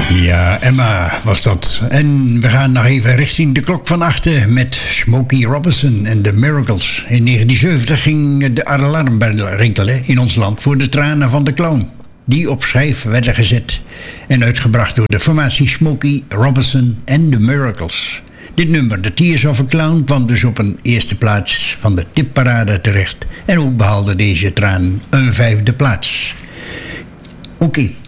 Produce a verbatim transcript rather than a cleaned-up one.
Ja, Emma was dat. En we gaan nog even richting de klok van achten met Smokey Robinson en The Miracles. In negentien zeventig ging de alarmbel rinkelen in ons land voor de tranen van de clown. Die op schijf werden gezet en uitgebracht door de formatie Smokey Robinson en The Miracles. Dit nummer, The Tears of a Clown, kwam dus op een eerste plaats van de tipparade terecht. En ook behaalde deze traan een vijfde plaats. Oké. Okay.